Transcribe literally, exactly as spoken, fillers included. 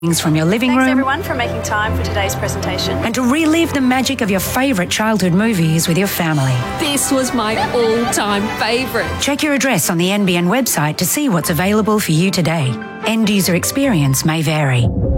from your living Thanks room. everyone for making time for today's presentation. And to relive the magic of your favourite childhood movies with your family. This was my all-time favourite. Check your address on the N B N website to see what's available for you today. End user experience may vary.